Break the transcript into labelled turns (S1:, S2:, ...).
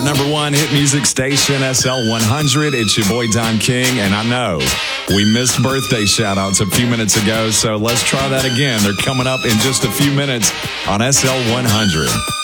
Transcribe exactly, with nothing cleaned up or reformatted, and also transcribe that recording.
S1: number one hit music station, S L one hundred. It's your boy, Don King, and I know we missed birthday shout-outs a few minutes ago, so let's try that again. They're coming up in just a few minutes on S L one hundred.